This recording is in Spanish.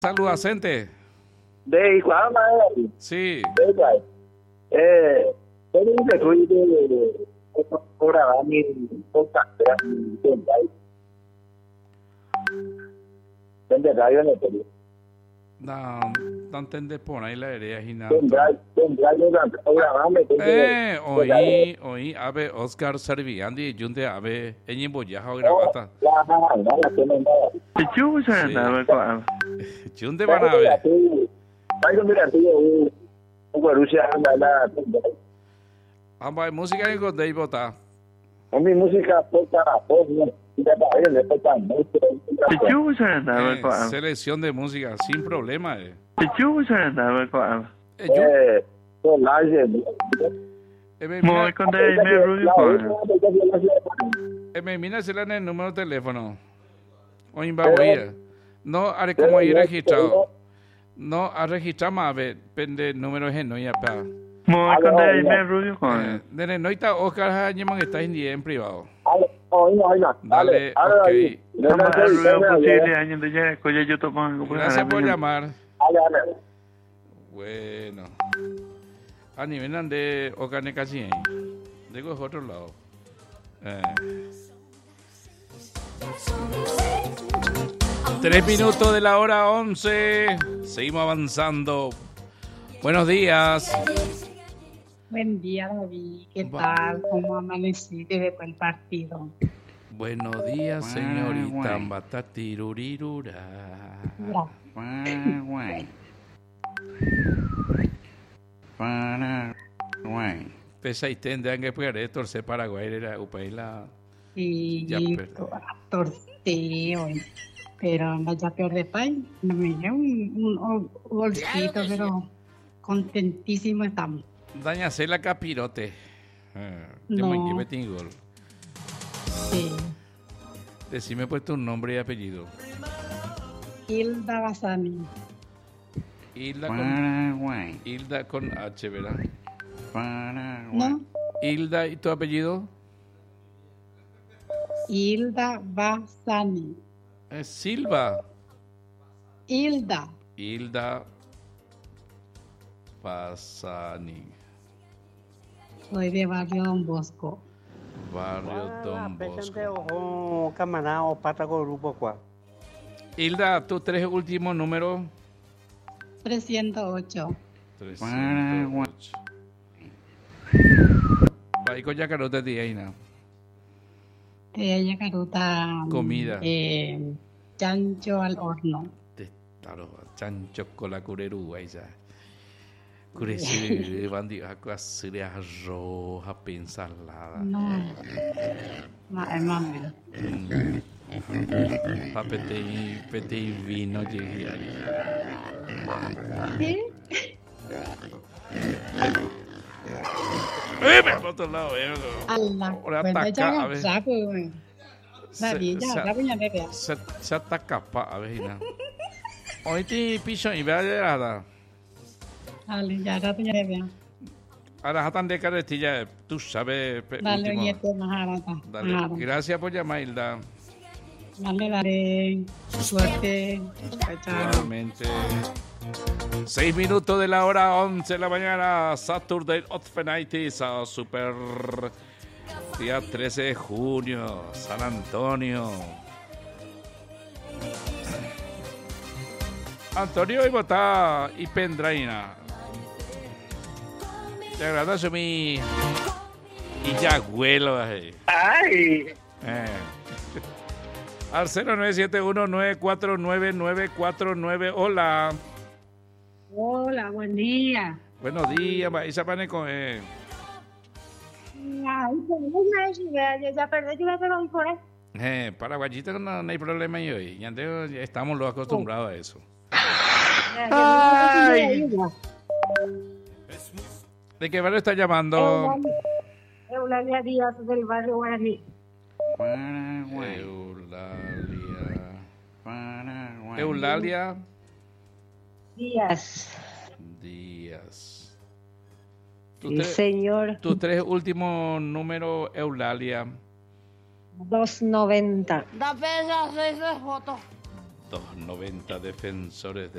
Saluda, Cente. De cuando Sí. Tôi nghĩ tôi cô đã nhìn tôi tặng ra tiền đấy tiền đấy là tiền No entendés por ahí la idea, Ginato. tiền đấy là tôi đã Oí, abe Oscar Serviandi, Junte abe, Eñimbo Yaja Gravata. là hàng đó là tiền đó Thì chú sao Sí. là con Junte van a ver. bây giờ mira tôi ở Rusia là tiền đấy Amba música en Godei Bota. a mi música poca poca y de ahí le toca mucho Thì chú sao là con Selección de música, sin problema. Thì chú sao là con tôi lái gì Moi con đây mẹ rồi con Mira, se le dan el número de teléfono. O Imbabuía. No, haré como ahí registrado. No, a registrar más, depende del número de no ya pa. Moi con đây mẹ rồi con Nene, no está Oscar Hañeman que está en privado. nói nè Dale, ok. Sama rồi con chị đi anh đi ra coi yo tomo Gracias por llamar. Bueno. A nivel de Oscar Necasien. Digo, es otro lado. 3 minutos de la hora 11. Seguimos avanzando. Buenos días. Buen día, David. ¿Qué tal? ¿Cómo amaneciste después del partido? Buenos días, señorita. Batatirurirura. Pesa y tendrán que pegar esto, el Paraguay era Upaila. Sí, Ya, torteo. Pero anda ya peor de país. No me dio un golcito, pero contentísimo estamos. Daña la capirote. No. Que metí gol. Sí. Decime pues tu nombre y apellido. Hilda Bassani. Hilda con H, ¿verdad? ¿No? Hilda, ¿y tu apellido? Hilda Bassani. Silva. Hilda. Hilda Bassani. Soy de Barrio Don Bosco. Barrio Don Bosco. O camarada o pata con grupo cuá. Hilda, tus 3 últimos números. 308. 308. Ahí con Yacarota de Aina. Yacaruta. Comida. Chancho al horno. Claro, chancho con la cureru, ahí ya. Curesi, bandido, hacer arroz, ensalada. No. Mami. Pete y vino, llegué ahí. ¿Sí? Por otro lado, ahora Cuenta ataca, ya a ver. sapo, güey. David, ya, sapo ya le Se ataca, a ver, Gina. Hoy te piso y vea de nada. Dale, ya, rato ya le veo. Ahora jatan de carretilla, tú sabes. Dale, último. nieto, más harata. Dale, gracias por llamar, Hilda. Dale. Suerte. Chao. Realmente. 6 minutos de la hora 11 de la mañana. Saturday Nights, super día 13 de junio, San Antonio. Antonio y Botá y Pendraina. Te agradezco mi y Yagüelo. Ay. Al 0971-949-949. Hola. Hola, buen día. Buenos días, Isa Paneco. Ay, ya perdí, yo voy a por ahí. Paraguayita no hay problema hoy. Ya estamos los acostumbrados a eso. Ay. ¿De qué barrio está llamando? Eulalia Díaz del barrio Guaraní. Eulalia Díaz. Sí, señor. Tus 3 últimos números, Eulalia. 290. Da pesa 6 fotos. 290 defensores de